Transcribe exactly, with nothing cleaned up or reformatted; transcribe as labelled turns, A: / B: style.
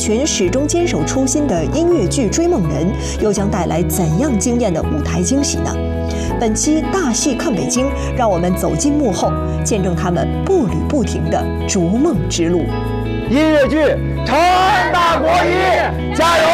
A: 群始终坚守初心的音乐剧追梦人，又将带来怎样惊艳的舞台惊喜呢？本期大戏看北京，让我们走进幕后，见证他们步履不停的逐梦之路。
B: 音乐剧长安大国一，加油！